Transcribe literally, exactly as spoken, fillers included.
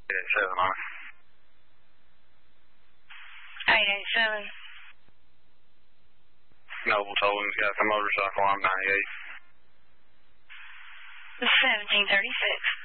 eight seven on it. eight eight seven. Noble Towing's got the motorcycle on ninety-eight. seventeen thirty-six.